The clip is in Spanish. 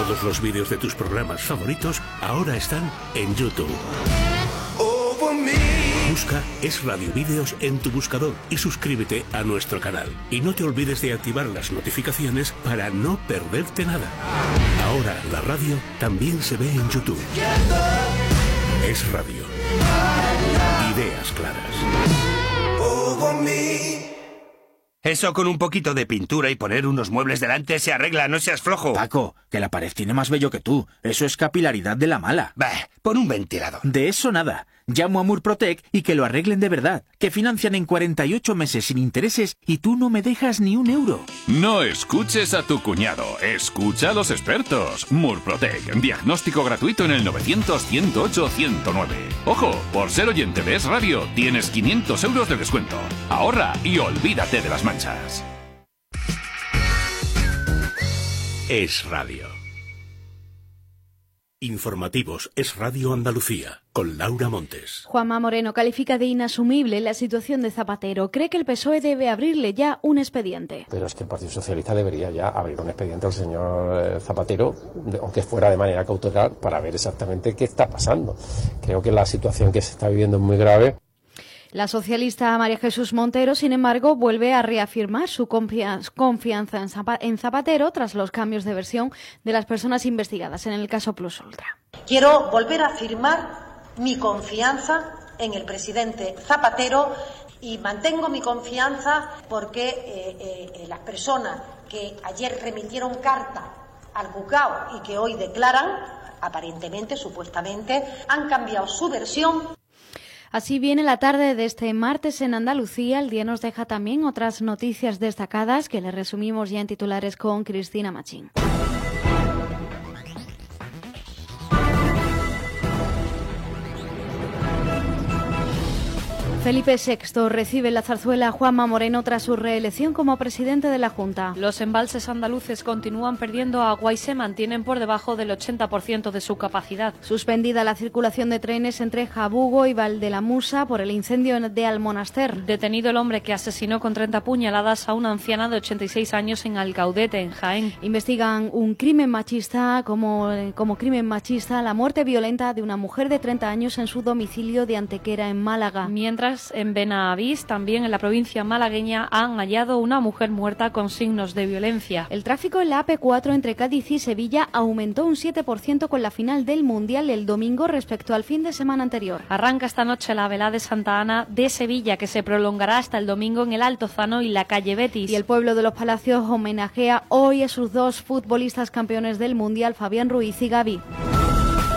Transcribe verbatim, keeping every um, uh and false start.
Todos los vídeos de tus programas favoritos ahora están en YouTube. Busca Es Radio Vídeos en tu buscador y suscríbete a nuestro canal. Y no te olvides de activar las notificaciones para no perderte nada. Ahora la radio también se ve en YouTube. Es Radio. Ideas claras. Eso con un poquito de pintura y poner unos muebles delante se arregla, no seas flojo. Paco, que la pared tiene más vello que tú. Eso es capilaridad de la mala. Bah, pon un ventilador. De eso nada. Llamo a Murprotec y que lo arreglen de verdad. Que financian en cuarenta y ocho meses sin intereses y tú no me dejas ni un euro. No escuches a tu cuñado. Escucha a los expertos. Murprotec. Diagnóstico gratuito en el novecientos, ciento ocho, ciento nueve. Ojo, por ser oyente de Es Radio, tienes quinientos euros de descuento. Ahorra y olvídate de las manchas. Es Radio. Informativos Es Radio Andalucía, con Laura Montes. Juanma Moreno califica de inasumible la situación de Zapatero. Cree que el P S O E debe abrirle ya un expediente. Pero es que el Partido Socialista debería ya abrir un expediente al señor Zapatero, aunque fuera de manera cautelar, para ver exactamente qué está pasando. Creo que la situación que se está viviendo es muy grave. La socialista María Jesús Montero, sin embargo, vuelve a reafirmar su confianza en Zapatero tras los cambios de versión de las personas investigadas en el caso Plus Ultra. Quiero volver a afirmar mi confianza en el presidente Zapatero y mantengo mi confianza porque eh, eh, las personas que ayer remitieron carta al juzgado y que hoy declaran, aparentemente, supuestamente, han cambiado su versión. Así viene la tarde de este martes en Andalucía. El día nos deja también otras noticias destacadas que le resumimos ya en titulares con Cristina Machín. Felipe sexto recibe la zarzuela a Juanma Moreno tras su reelección como presidente de la Junta. Los embalses andaluces continúan perdiendo agua y se mantienen por debajo del ochenta por ciento de su capacidad. Suspendida la circulación de trenes entre Jabugo y Valdelamusa por el incendio de Almonaster. Detenido el hombre que asesinó con treinta puñaladas a una anciana de ochenta y seis años en Alcaudete, en Jaén. Investigan un crimen machista como, como crimen machista la muerte violenta de una mujer de treinta años en su domicilio de Antequera, en Málaga. Mientras, en Benavís, también en la provincia malagueña, han hallado una mujer muerta con signos de violencia. El tráfico en la A P cuatro entre Cádiz y Sevilla aumentó un siete por ciento con la final del Mundial el domingo respecto al fin de semana anterior. Arranca esta noche la velada de Santa Ana de Sevilla, que se prolongará hasta el domingo en el Altozano y la calle Betis. Y el pueblo de los Palacios homenajea hoy a sus dos futbolistas campeones del Mundial, Fabián Ruiz y Gavi.